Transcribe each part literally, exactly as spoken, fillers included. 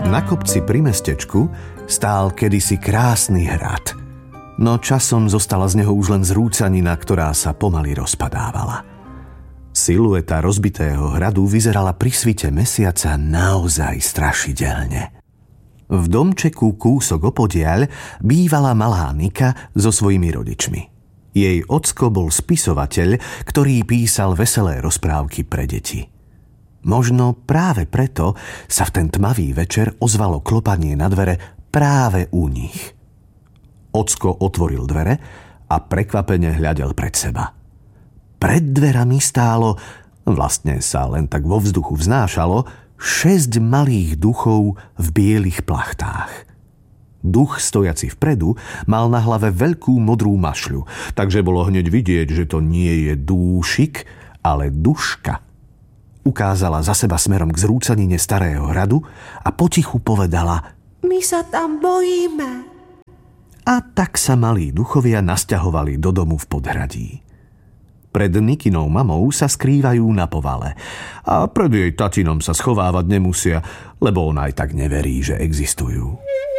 Na kopci pri mestečku stál kedysi krásny hrad. No časom zostala z neho už len zrúcanina, ktorá sa pomaly rozpadávala. Silueta rozbitého hradu vyzerala pri svite mesiaca naozaj strašidelne. V domčeku kúsok opodiaľ bývala malá Nika so svojimi rodičmi. Jej ocko bol spisovateľ, ktorý písal veselé rozprávky pre deti. Možno práve preto sa v ten tmavý večer ozvalo klopanie na dvere práve u nich. Ocko otvoril dvere a prekvapene hľadel pred seba. Pred dverami stálo, vlastne sa len tak vo vzduchu vznášalo, šesť malých duchov v bielých plachtách. Duch stojaci vpredu mal na hlave veľkú modrú mašľu, takže bolo hneď vidieť, že to nie je dúšik, ale duška. Ukázala za seba smerom k zrúcanine starého hradu a potichu povedala: My sa tam bojíme. A tak sa malí duchovia nasťahovali do domu v podhradí. Pred Nikinou mamou sa skrývajú na povale a pred jej tatinom sa schovávať nemusia, lebo ona aj tak neverí, že existujú.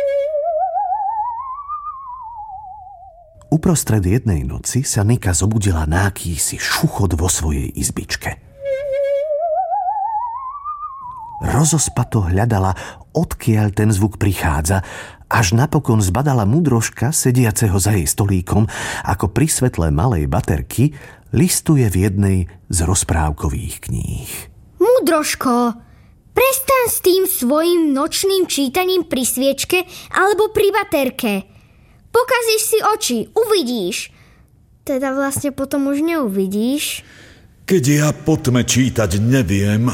Uprostred jednej noci sa Nika zobudila na akýsi šuchot vo svojej izbičke. Rozospato hľadala, odkiaľ ten zvuk prichádza, až napokon zbadala múdroška, sediaceho za jej stolíkom, ako pri svetle malej baterky listuje v jednej z rozprávkových kníh. Múdroško, prestaň s tým svojim nočným čítaním pri sviečke alebo pri baterke. Pokazíš si oči, uvidíš. Teda vlastne potom už neuvidíš. Keď ja po tme čítať neviem.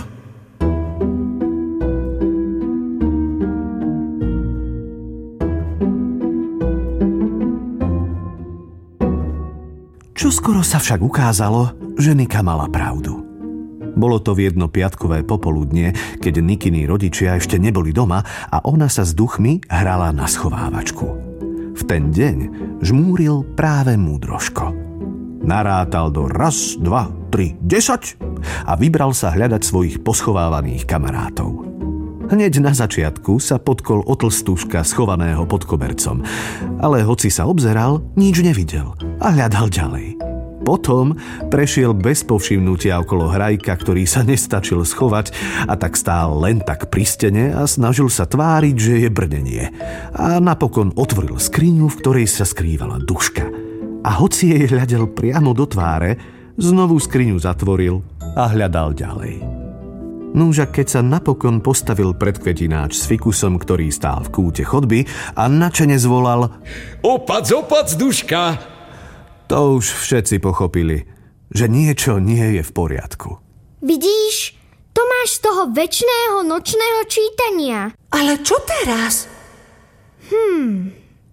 Čoskoro sa však ukázalo, že Nika mala pravdu. Bolo to v jedno piatkové popoludnie, keď Nikiny rodičia ešte neboli doma a ona sa s duchmi hrala na schovávačku. V ten deň žmúril práve múdroško. Narátal do raz, dva, tri, desať a vybral sa hľadať svojich poschovávaných kamarátov. Hneď na začiatku sa potkol o tlstúška schovaného pod kobercom, ale hoci sa obzeral, nič nevidel a hľadal ďalej. Potom prešiel bez povšimnutia okolo hrajka, ktorý sa nestačil schovať a tak stál len tak pri stene a snažil sa tváriť, že je brnenie. A napokon otvoril skriňu, v ktorej sa skrývala duška. A hoci jej hľadel priamo do tváre, znovu skriňu zatvoril a hľadal ďalej. Núža, keď sa napokon postavil pred kvetináč s fikusom, ktorý stál v kúte chodby a nadšene zvolal: Opac, opac, duška! To už všetci pochopili, že niečo nie je v poriadku. Vidíš, to máš z toho večného nočného čítania. Ale čo teraz? Hmm.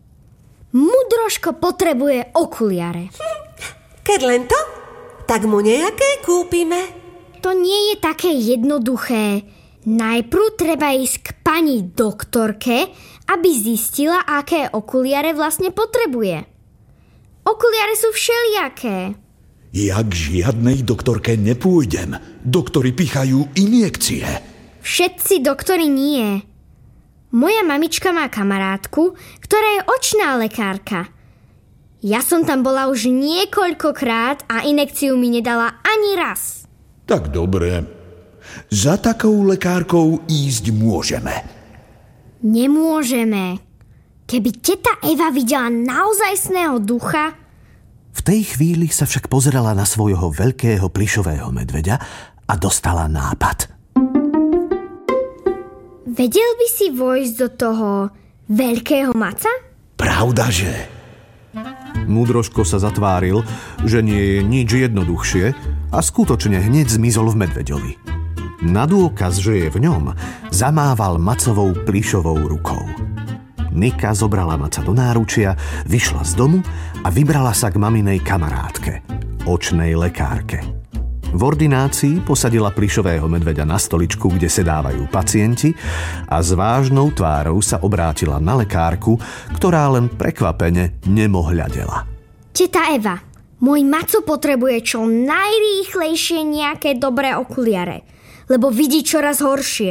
Múdroško potrebuje okuliare. Hm. Keď len to, tak mu nejaké kúpime. To nie je také jednoduché. Najprv treba ísť k pani doktorke, aby zistila, aké okuliare vlastne potrebuje. Okuliare sú všelijaké. Ja k žiadnej doktorke nepôjdem. Doktori pichajú injekcie. Všetci doktori nie. Moja mamička má kamarátku, ktorá je očná lekárka. Ja som tam bola už niekoľkokrát a injekciu mi nedala ani raz. Tak dobre. Za takou lekárkou ísť môžeme. Nemôžeme. Keby teta Eva videla naozajstného ducha... V tej chvíli sa však pozerala na svojho veľkého plyšového medveďa a dostala nápad. Vedel by si vojsť do toho veľkého maca? Pravdaže? Múdroško sa zatváril, že nie je nič jednoduchšie a skutočne hneď zmizol v medveďovi. Na dôkaz, že je v ňom, zamával macovou plyšovou rukou. Nika zobrala maca do náručia, vyšla z domu a vybrala sa k maminej kamarátke, očnej lekárke. V ordinácii posadila plyšového medveďa na stoličku, kde sedávajú pacienti a s vážnou tvárou sa obrátila na lekárku, ktorá len prekvapene nemohľadela. Teta Eva, môj maco potrebuje čo najrýchlejšie nejaké dobré okuliare, lebo vidí čoraz horšie.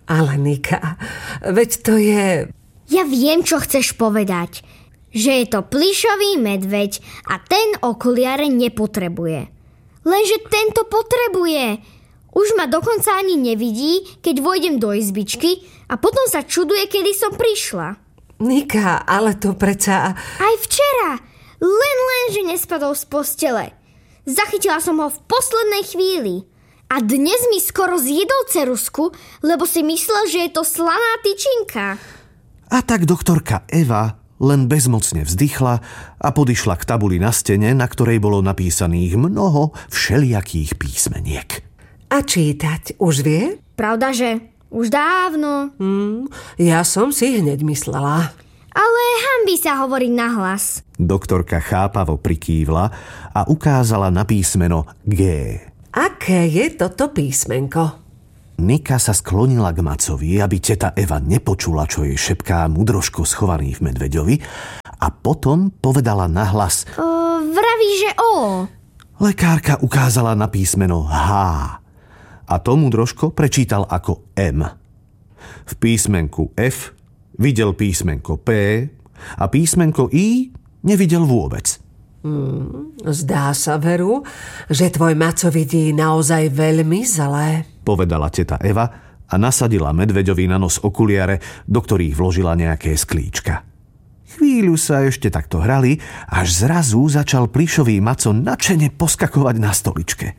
Ale Nika, veď to je... Ja viem, čo chceš povedať. Že je to plyšový medveď a ten okuliare nepotrebuje. Lenže tento potrebuje. Už ma dokonca ani nevidí, keď vojdem do izbičky a potom sa čuduje, kedy som prišla. Nika, ale to predsa... Aj včera. Len len, že nespadol z postele. Zachytila som ho v poslednej chvíli. A dnes mi skoro zjedol ceruzku, lebo si myslel, že je to slaná tyčinka. A tak doktorka Eva len bezmocne vzdychla a podišla k tabuli na stene, na ktorej bolo napísaných mnoho všelijakých písmeniek. A čítať už vie? Pravda, že už dávno. Hmm, ja som si hneď myslela. Ale hanbí sa hovoriť nahlas. Doktorka chápavo prikývla a ukázala na písmeno G. Aké je toto písmenko? Nika sa sklonila k Macovi, aby teta Eva nepočula, čo jej šepká Múdroško schovaný v medveďovi, a potom povedala nahlas: O, vraví, že O. Lekárka ukázala na písmeno H a to Múdroško prečítal ako M. V písmenku F videl písmenko P a písmenko I nevidel vôbec. Hmm, zdá sa, Veru, že tvoj Maco vidí naozaj veľmi zlé, povedala teta Eva a nasadila medveďovi na nos okuliare, do ktorých vložila nejaké sklíčka. Chvíľu sa ešte takto hrali, až zrazu začal plyšový Maco nadšene poskakovať na stoličke.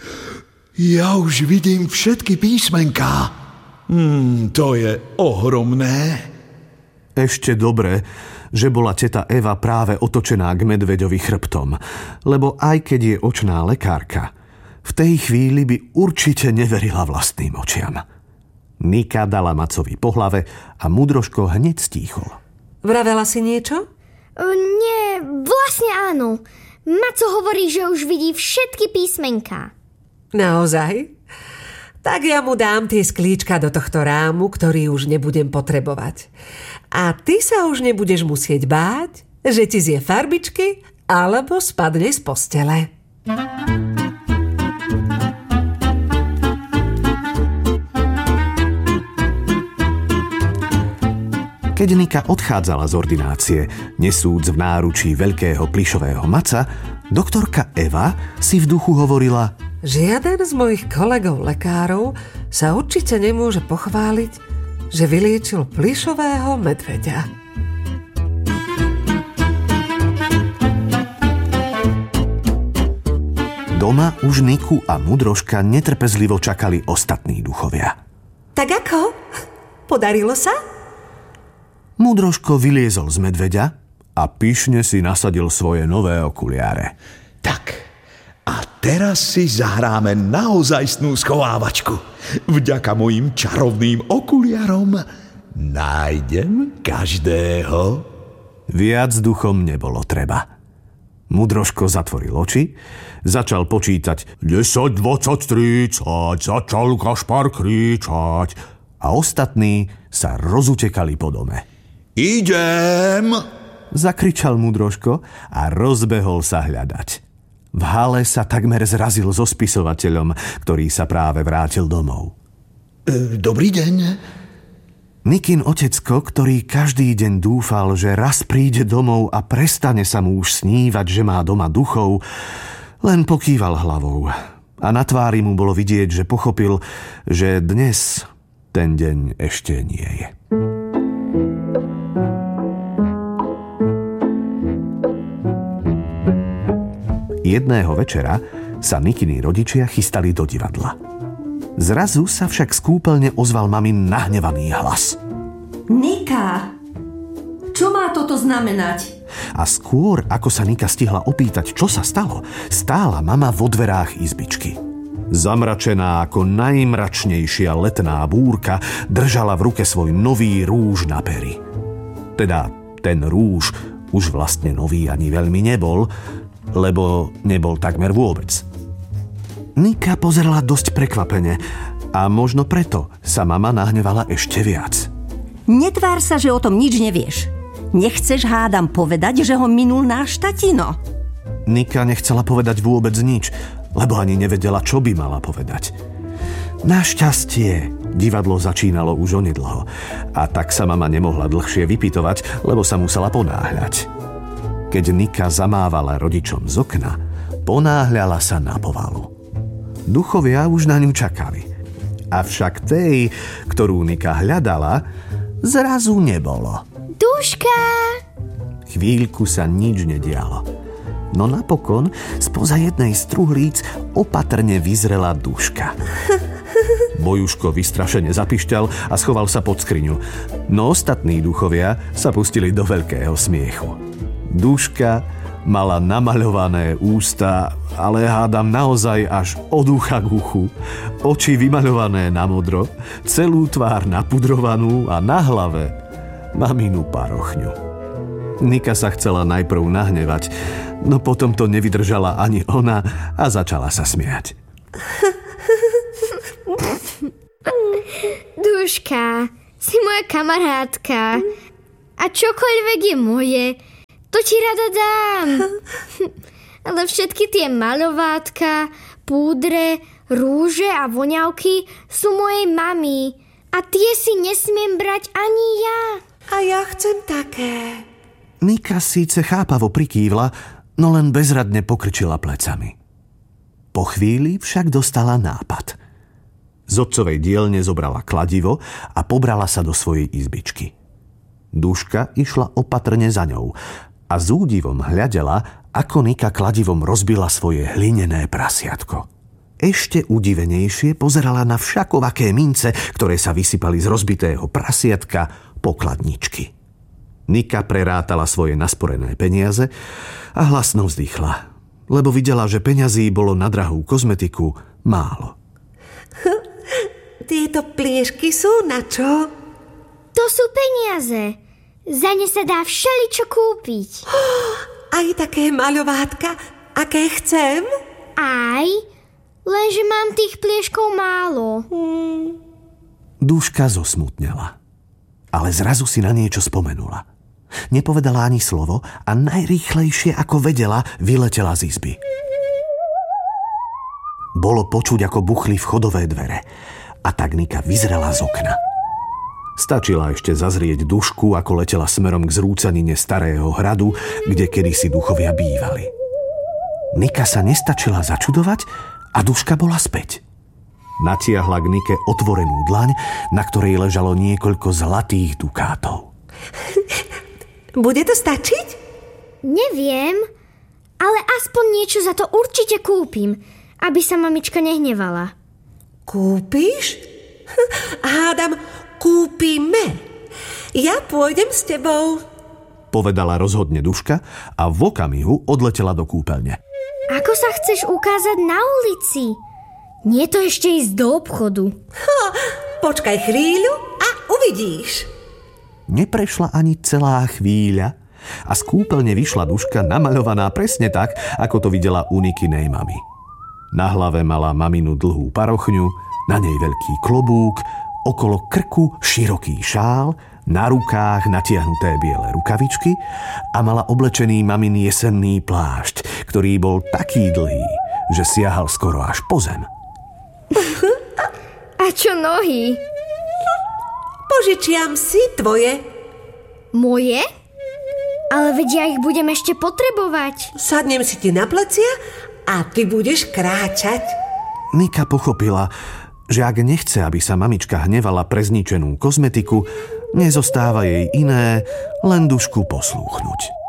Ja už vidím všetky písmenká. Hmm, to je ohromné. Ešte dobre, že bola teta Eva práve otočená k medveďovi chrbtom, lebo aj keď je očná lekárka, v tej chvíli by určite neverila vlastným očiam. Nika dala Macovi po hlave a Múdroško hneď stíchol. Vravela si niečo? Uh, nie, vlastne áno. Maco hovorí, že už vidí všetky písmenká. Naozaj? Tak ja mu dám tie sklíčka do tohto rámu, ktorý už nebudem potrebovať. A ty sa už nebudeš musieť báť, že ti zje farbičky alebo spadne z postele. Keď Nika odchádzala z ordinácie, nesúc v náručí veľkého plyšového maca, doktorka Eva si v duchu hovorila: Žiaden z mojich kolegov lekárov sa určite nemôže pochváliť, že vyliečil plyšového medveďa. Doma už Niku a Múdroška netrpezlivo čakali ostatní duchovia. Tak ako? Podarilo sa? Múdroško vyliezol z medveďa a pyšne si nasadil svoje nové okuliare. Tak, a teraz si zahráme naozajstnú schovávačku. Vďaka mojim čarovným okuliarom nájdem každého. Viac duchom nebolo treba. Múdroško zatvoril oči, začal počítať desať, dvadsať, tridsať, začal Kašpar kričať a ostatní sa rozutekali po dome. Idem! Zakričal Múdroško a rozbehol sa hľadať. V hale sa takmer zrazil so spisovateľom, ktorý sa práve vrátil domov. E, dobrý deň. Nikin otecko, ktorý každý deň dúfal, že raz príde domov a prestane sa mu už snívať, že má doma duchov, len pokýval hlavou. A na tvári mu bolo vidieť, že pochopil, že dnes ten deň ešte nie je. Jedného večera sa Nikiny rodičia chystali do divadla. Zrazu sa však z kúpeľne ozval mamin nahnevaný hlas. Nika, čo má toto znamenať? A skôr, ako sa Nika stihla opýtať, čo sa stalo, stála mama vo dverách izbičky. Zamračená ako najmračnejšia letná búrka, držala v ruke svoj nový rúž na pery. Teda ten rúž už vlastne nový ani veľmi nebol, lebo nebol takmer vôbec. Nika pozerala dosť prekvapene a možno preto sa mama nahnevala ešte viac. Netvár sa, že o tom nič nevieš. Nechceš, hádam, povedať, že ho minul náš tatino? Nika nechcela povedať vôbec nič, lebo ani nevedela, čo by mala povedať. Našťastie Divadlo začínalo už onedlho a tak sa mama nemohla dlhšie vypytovať, lebo sa musela ponáhľať. Keď Nika zamávala rodičom z okna, ponáhľala sa na povalu. Duchovia už na ňu čakali. Avšak tej, ktorú Nika hľadala, zrazu nebolo. Duška! Chvíľku sa nič nedialo. No napokon spoza jednej z truhlíc opatrne vyzrela Duška. Bojuško vystrašene zapišťal a schoval sa pod skriňu. No ostatní duchovia sa pustili do veľkého smiechu. Duška mala namaľované ústa, ale hádam naozaj až od ucha k uchu, oči vymaľované na modro, celú tvár napudrovanú a na hlave maminu parochňu. Nika sa chcela najprv nahnevať, no potom to nevydržala ani ona a začala sa smiať. Duška, si moja kamarátka a čokoľvek je moje, to ti rada dám. Ale všetky tie maľovátka, púdre, rúže a voňavky sú mojej mamy a tie si nesmiem brať ani ja. A ja chcem také. Nika síce chápavo prikývla, no len bezradne pokrčila plecami. Po chvíli však dostala nápad. Z otcovej dielne zobrala kladivo a pobrala sa do svojej izbičky. Duška išla opatrne za ňou a s údivom hľadela, ako Nika kladivom rozbila svoje hlinené prasiatko. Ešte udivenejšie pozerala na všakovaké mince, ktoré sa vysypali z rozbitého prasiatka pokladničky. Nika prerátala svoje nasporené peniaze a hlasno vzdychla, lebo videla, že peňazí bolo na drahú kozmetiku málo. Tieto pliešky sú na čo? To sú peniaze. Za ne sa dá všeličo kúpiť. Aj také maľovátka, aké chcem? Aj, lenže mám tých plieškov málo. Hmm. Duška zosmutnela, ale zrazu si na niečo spomenula. Nepovedala ani slovo a najrýchlejšie, ako vedela, vyletela z izby. Bolo počuť, ako buchli vchodové dvere a tak Nika vyzrela z okna. Stačila ešte zazrieť Dušku, ako letela smerom k zrúcanine starého hradu, kde kedysi duchovia bývali. Nika sa nestačila začudovať a Duška bola späť. Natiahla k Nike otvorenú dlaň, na ktorej ležalo niekoľko zlatých dukátov. Bude to stačiť? Neviem, ale aspoň niečo za to určite kúpim, aby sa mamička nehnevala. Kúpiš? Hádam, kúpime. Ja pôjdem s tebou, povedala rozhodne Duška a v okamihu odletela do kúpeľne. Ako sa chceš ukázať na ulici? Nie to ešte ísť do obchodu. Ha, počkaj chvíľu a uvidíš. Neprešla ani celá chvíľa a z kúpeľne vyšla Duška namaľovaná presne tak, ako to videla u Nikinej mamy. Na hlave mala maminu dlhú parochňu, na nej veľký klobúk, okolo krku široký šál, na rukách natiahnuté biele rukavičky a mala oblečený mamin jesenný plášť, ktorý bol taký dlhý, že siahal skoro až po zem. A čo nohy? Požičiam si tvoje. Moje? Ale veď ja ich budem ešte potrebovať. Sadnem si ti na plecia a ty budeš kráčať. Nika pochopila, že ak nechce, aby sa mamička hnevala pre zničenú kozmetiku, nezostáva jej iné, len Dušku poslúchnuť.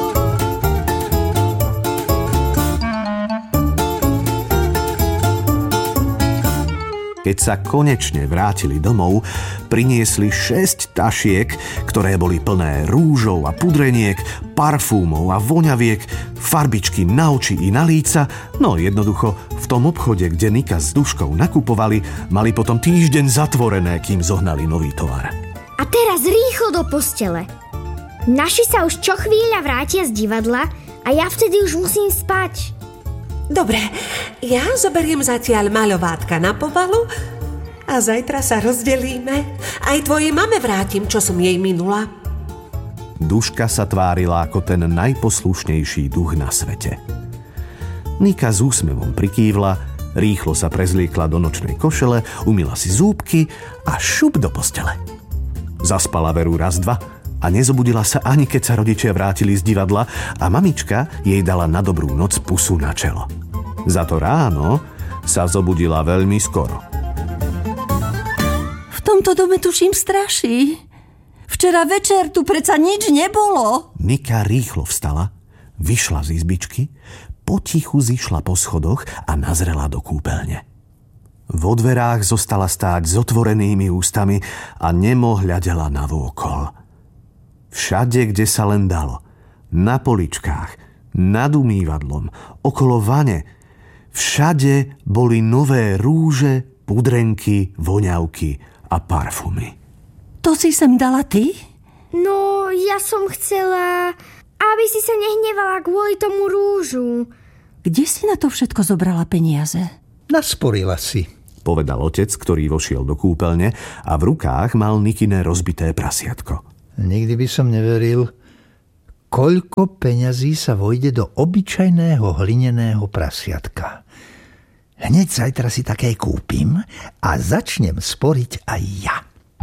Keď sa konečne vrátili domov, priniesli šesť tašiek, ktoré boli plné rúžov a pudreniek, parfúmov a voňaviek, farbičky na oči i na líca, no jednoducho v tom obchode, kde Nika s Duškou nakupovali, mali potom týždeň zatvorené, kým zohnali nový tovar. A teraz rýchlo do postele. Naši sa už čo chvíľa vrátia z divadla a ja vtedy už musím spať. Dobre, ja zoberiem zatiaľ maľovátka na povalu a zajtra sa rozdelíme. Aj tvojej mame vrátim, čo som jej minula. Duška sa tvárila ako ten najposlušnejší duch na svete. Nika s úsmevom prikývla Rýchlo sa prezliekla do nočnej košele, umyla si zúbky a šup do postele. Zaspala veru raz, dva a nezobudila sa ani keď sa rodičia vrátili z divadla a mamička jej dala na dobrú noc pusu na čelo. Za to ráno sa zobudila veľmi skoro. V tomto dome tuším straší. Včera večer tu predsa nič nebolo. Nika rýchlo vstala, vyšla z izbičky, potichu zišla po schodoch a nazrela do kúpeľne. Vo dverách zostala stáť s otvorenými ústami a nemo hľadela navôkol. Všade, kde sa len dalo, na poličkách, nad umývadlom, okolo vane, všade boli nové rúže, pudrenky, voňavky a parfumy. To si sem dala ty? No, ja som chcela, aby si sa nehnevala kvôli tomu rúžu. Kde si na to všetko zobrala peniaze? Nasporila si, povedal otec, ktorý vošiel do kúpeľne a v rukách mal Nikine rozbité prasiatko. Nikdy by som neveril, koľko peňazí sa vojde do obyčajného hlineného prasiatka. Hneď zajtra si také kúpim a začnem sporiť aj ja.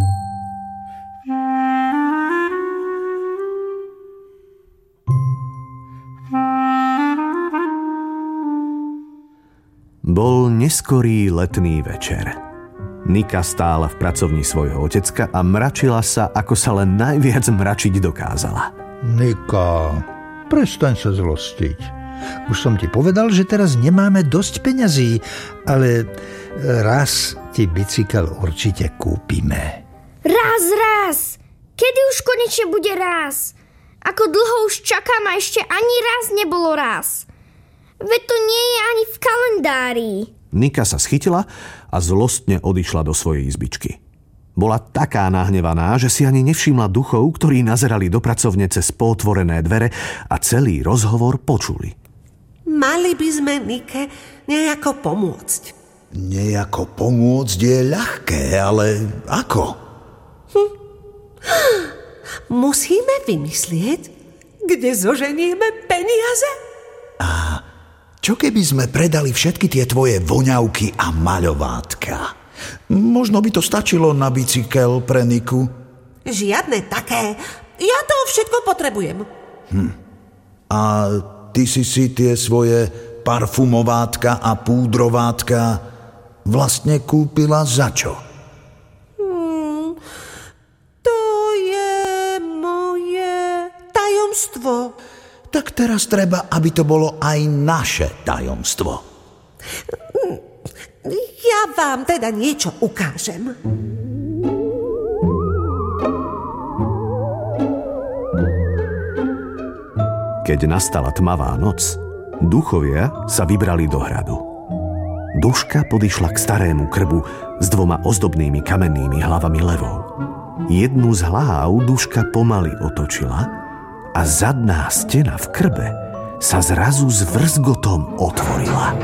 Bol neskorý letný večer. Nika stála v pracovni svojho otecka a mračila sa, ako sa len najviac mračiť dokázala. Nika, prestaň sa zlostiť. Už som ti povedal, že teraz nemáme dosť peňazí, ale raz ti bicykel určite kúpime. Raz, raz! Kedy už konečne bude raz? Ako dlho už čakám a ešte ani raz nebolo raz. Veď to nie je ani v kalendári. Nika sa schytila a zlostne odišla do svojej izbičky. Bola taká nahnevaná, že si ani nevšimla duchov, ktorí nazerali do pracovne cez pootvorené dvere a celý rozhovor počuli. Mali by sme Nike nejako pomôcť. Nejako pomôcť je ľahké, ale ako? Hm. Musíme vymyslieť, kde zoženieme peniaze. A čo keby sme predali všetky tie tvoje voňavky a maľovátka? Možno by to stačilo na bicykel pre Niku. Žiadne také. Ja to všetko potrebujem. Hm. A ty si si tie svoje parfumovátka a púdrovátka vlastne kúpila za čo? Hmm, to je moje tajomstvo. Tak teraz treba, aby to bolo aj naše tajomstvo. Ja vám teda niečo ukážem. Keď nastala tmavá noc, duchovia sa vybrali do hradu. Duška podišla k starému krbu s dvoma ozdobnými kamennými hlavami levov. Jednu z hlav Duška pomaly otočila a zadná stena v krbe sa zrazu s vrzgotom otvorila.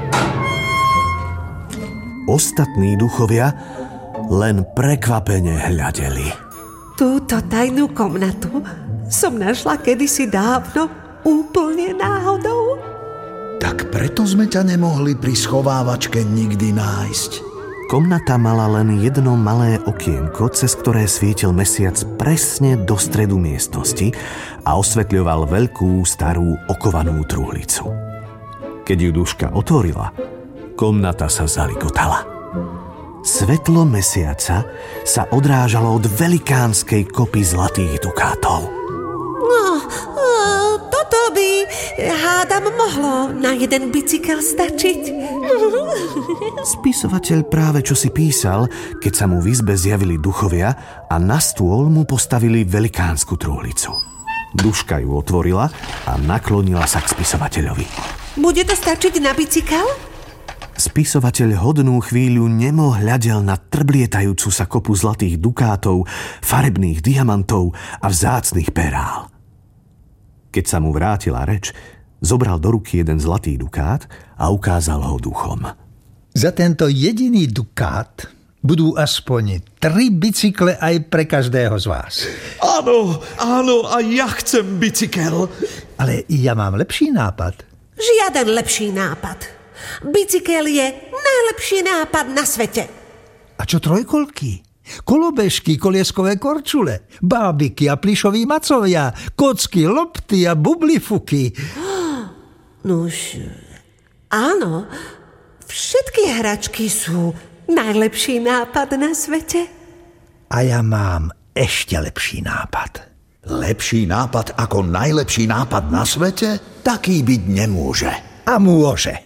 Ostatní duchovia len prekvapene hľadeli. Túto tajnú komnatu som našla kedysi dávno úplne náhodou. Tak preto sme ťa nemohli pri schovávačke nikdy nájsť. Komnata mala len jedno malé okienko, cez ktoré svietil mesiac presne do stredu miestnosti a osvetľoval veľkú, starú, okovanú truhlicu. Keď ju Duška otvorila, komnata sa zalikotala. Svetlo mesiaca sa odrážalo od velikánskej kopy zlatých dukátov. No, toto by, hádam, mohlo na jeden bicykel stačiť. Spisovateľ práve čo si písal, keď sa mu v izbe zjavili duchovia a na stôl mu postavili velikánsku truhlicu. Duška ju otvorila a naklonila sa k spisovateľovi. Bude to stačiť na bicykel? Spisovateľ hodnú chvíľu nemo hľadel na trblietajúcu sa kopu zlatých dukátov, farebných diamantov a vzácnych perál. Keď sa mu vrátila reč, zobral do ruky jeden zlatý dukát a ukázal ho duchom. Za tento jediný dukát budú aspoň tri bicykle aj pre každého z vás. Áno, áno, a ja chcem bicykel. Ale ja mám lepší nápad. Žiaden lepší nápad. Bicykel je najlepší nápad na svete. A čo trojkolky? Kolobežky, kolieskové korčule, bábiky a plišoví macovia, kocky, lopty a bublifuky. Nuž, áno, všetky hračky sú najlepší nápad na svete. A ja mám ešte lepší nápad. Lepší nápad ako najlepší nápad na svete? Taký byť nemôže. A môže.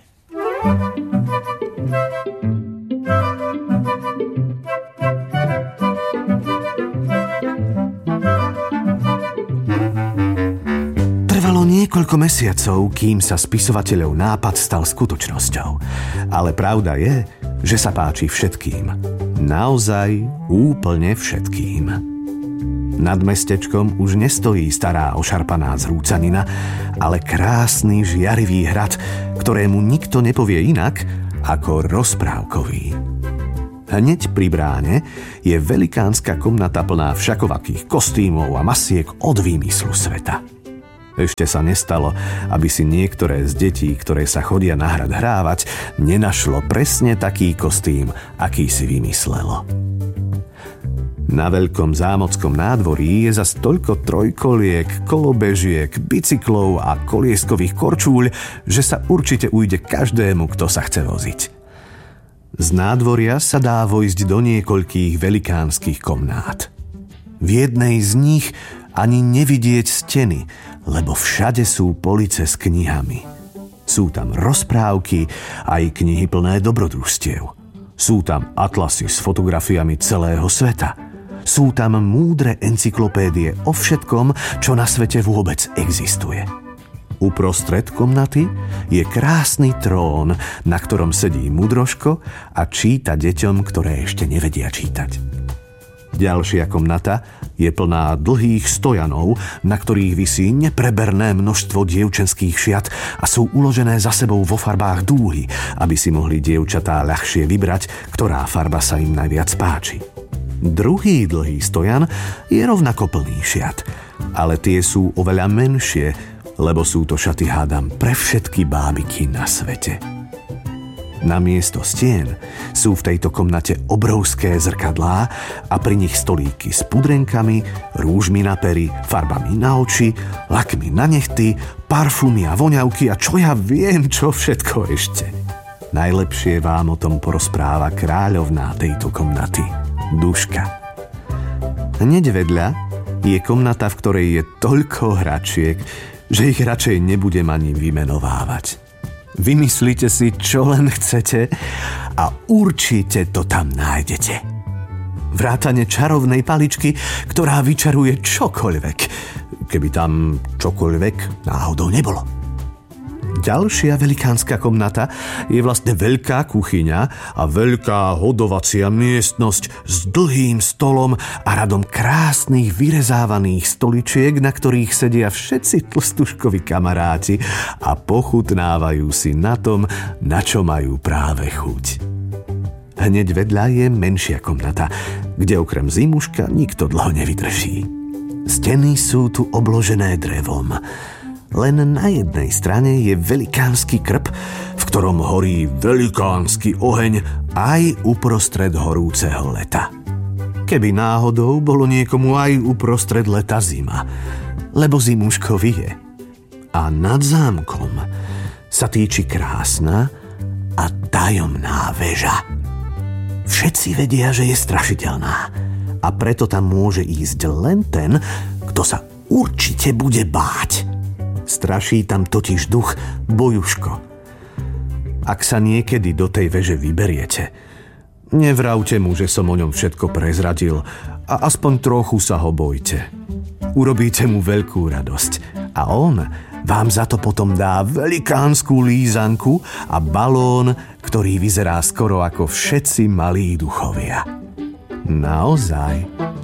Trvalo niekoľko mesiacov, kým sa spisovateľov nápad stal skutočnosťou. Ale pravda je, že sa páči všetkým. Naozaj úplne všetkým. Nad mestečkom už nestojí stará ošarpaná zrúcanina, ale krásny žiarivý hrad, ktorému nikto nepovie inak ako rozprávkový. Hneď pri bráne je velikánska komnata plná všakovakých kostýmov a masiek od výmyslu sveta. Ešte sa nestalo, aby si niektoré z detí, ktoré sa chodia na hrad hrávať, nenašlo presne taký kostým, aký si vymyslelo. Na veľkom zámockom nádvorí je zas toľko trojkoliek, kolobežiek, bicyklov a kolieskových korčúľ, že sa určite ujde každému, kto sa chce voziť. Z nádvoria sa dá vojsť do niekoľkých velikánskych komnát. V jednej z nich ani nevidieť steny, lebo všade sú police s knihami. Sú tam rozprávky, aj knihy plné dobrodružstiev. Sú tam atlasy s fotografiami celého sveta. Sú tam múdre encyklopédie o všetkom, čo na svete vôbec existuje. Uprostred komnaty je krásny trón, na ktorom sedí múdrožko a číta deťom, ktoré ešte nevedia čítať. Ďalšia komnata je plná dlhých stojanov, na ktorých visí nepreberné množstvo dievčenských šiat a sú uložené za sebou vo farbách dúhy, aby si mohli dievčatá ľahšie vybrať, ktorá farba sa im najviac páči. Druhý dlhý stojan je rovnako plný šiat, ale tie sú oveľa menšie, lebo sú to šaty, hádam, pre všetky bábiky na svete. Namiesto stien sú v tejto komnate obrovské zrkadlá a pri nich stolíky s pudrenkami, rúžmi na pery, farbami na oči, lakmi na nehty, parfumy a voňavky a čo ja viem, čo všetko ešte. Najlepšie vám o tom porozpráva kráľovná tejto komnaty, Duška. Hneď vedľa je komnata, v ktorej je toľko hračiek, že ich radšej nebudem ani vymenovávať. Vymyslite si, čo len chcete a určite to tam nájdete. Vrátane čarovnej paličky, ktorá vyčaruje čokoľvek, keby tam čokoľvek náhodou nebolo. Ďalšia velikánska komnata je vlastne veľká kuchyňa a veľká hodovacia miestnosť s dlhým stolom a radom krásnych vyrezávaných stoličiek, na ktorých sedia všetci tlstuškovi kamaráti a pochutnávajú si na tom, na čo majú práve chuť. Hneď vedľa je menšia komnata, kde okrem zimuška nikto dlho nevydrží. Steny sú tu obložené drevom. Len na jednej strane je velikánsky krb, v ktorom horí velikánsky oheň aj uprostred horúceho leta. Keby náhodou bolo niekomu aj uprostred leta zima, lebo zimuško vie. A nad zámkom sa týči krásna a tajomná väža. Všetci vedia, že je strašidelná a preto tam môže ísť len ten, kto sa určite bude báť. Straší tam totiž duch Bojuško. Ak sa niekedy do tej veže vyberiete, nevravte mu, že som o ňom všetko prezradil a aspoň trochu sa ho bojte. Urobíte mu veľkú radosť a on vám za to potom dá velikánsku lízanku a balón, ktorý vyzerá skoro ako všetci malí duchovia. Naozaj.